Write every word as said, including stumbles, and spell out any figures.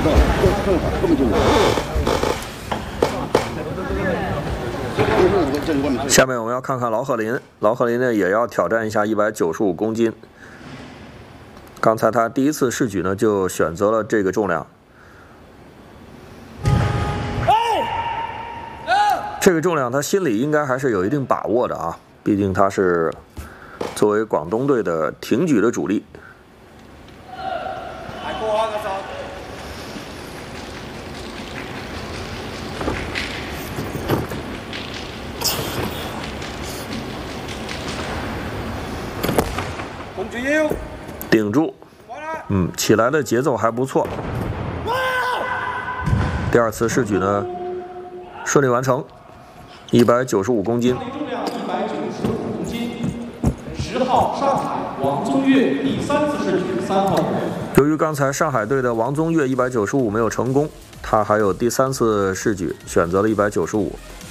下面我们要看看劳赫林，劳赫林呢也要挑战一下一百九十五公斤。刚才他第一次试举呢就选择了这个重量。 这个重量，他心里应该还是有一定把握的啊，毕竟他是作为广东队的挺举的主力。顶住，嗯，起来的节奏还不错。第二次试举呢，顺利完成。 一百九十五公斤， 重量一百九十五公斤，十号上海王宗岳第三次试举三号人。 由于刚才上海队的王宗岳一百九十五没有成功，他还有第三次试举，选择了一百九十五。